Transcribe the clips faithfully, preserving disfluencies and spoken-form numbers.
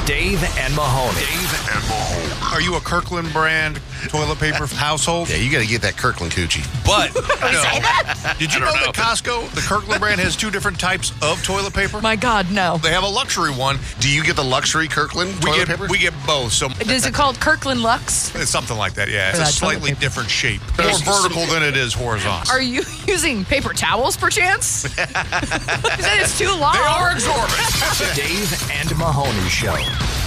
Dave and Mahoney. Dave and Mahoney. Are you a Kirkland brand toilet paper household? Yeah, you got to get that Kirkland coochie. But no. Did you know, know that Costco, the Kirkland brand, has two different types of toilet paper? My God, no. They have a luxury one. Do you get the luxury Kirkland We toilet get paper? we get both. So Is it called Kirkland Lux? it's something like that. Yeah, it's For a that toilet slightly paper. different shape, more vertical than it is horizontal. Are you using paper towels, perchance? You said it's too long. They are exorbitant. Dave and Mahoney Show.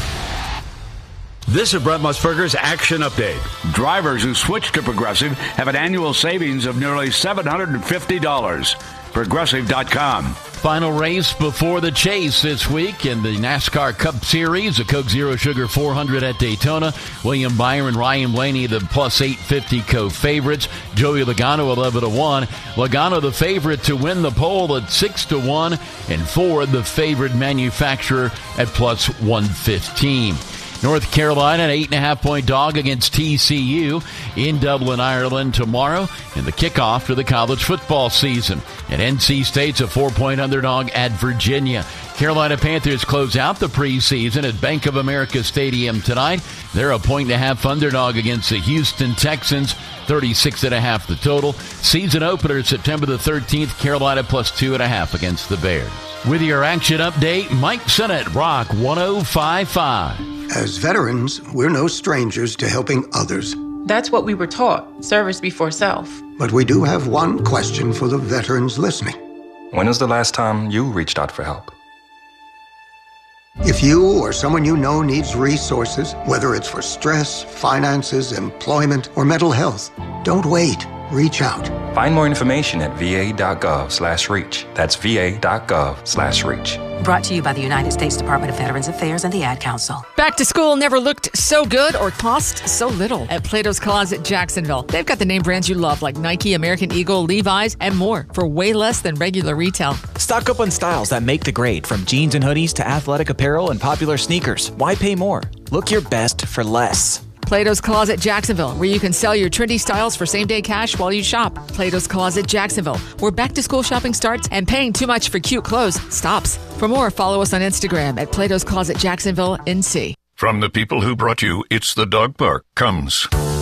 This is Brent Musburger's Action Update. Drivers who switch to Progressive have an annual savings of nearly seven hundred fifty dollars. Progressive dot com. Final race before the chase this week in the NASCAR Cup Series. The Coke Zero Sugar four hundred at Daytona. William Byron, Ryan Blaney, the plus eight fifty co-favorites. Joey Logano, eleven to one. Logano, the favorite to win the pole at six to one. And Ford, the favorite manufacturer at plus one fifteen. North Carolina, an eight and a half point dog against T C U in Dublin, Ireland tomorrow, and the kickoff to the college football season. And N C State's a four point underdog at Virginia. Carolina Panthers close out the preseason at Bank of America Stadium tonight. They're a point and a half underdog against the Houston Texans, thirty-six and a half the total. Season opener September the thirteenth, Carolina plus two and a half against the Bears. With your action update, Mike Sennett, Rock one oh five point five. As veterans, we're no strangers to helping others. That's what we were taught, service before self. But we do have one question for the veterans listening. When was the last time you reached out for help? If you or someone you know needs resources, whether it's for stress, finances, employment, or mental health, don't wait. Reach out. Find more information at va.gov slash reach. That's va.gov slash reach. Brought to you by the United States Department of Veterans Affairs and the Ad Council. Back to school never looked so good or cost so little at Plato's Closet Jacksonville. They've got the name brands you love like Nike, American Eagle, Levi's, and more for way less than regular retail. Stock up on styles that make the grade, from jeans and hoodies to athletic apparel and popular sneakers. Why pay more? Look your best for less. Plato's Closet Jacksonville, where you can sell your trendy styles for same-day cash while you shop. Plato's Closet Jacksonville, where back-to-school shopping starts and paying too much for cute clothes stops. For more, follow us on Instagram at Plato's Closet Jacksonville N C. From the people who brought you It's the Dog Park comes